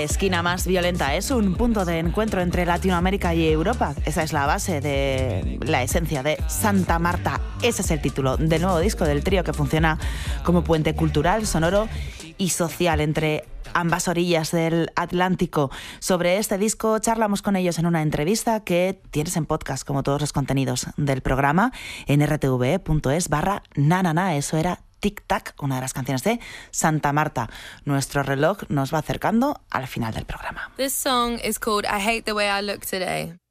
esquina más violenta, es un punto de encuentro entre Latinoamérica y Europa. Esa es la base de la esencia de Santa Marta. Ese es el título del nuevo disco del trío que funciona como puente cultural, sonoro y social entre ambas orillas del Atlántico. Sobre este disco charlamos con ellos en una entrevista que tienes en podcast, como todos los contenidos del programa, en rtve.es/nanana. Eso era Tic Tac, una de las canciones de Santa Marta. Nuestro reloj nos va acercando al final del programa. This song is called I Hate the Way I Look Today.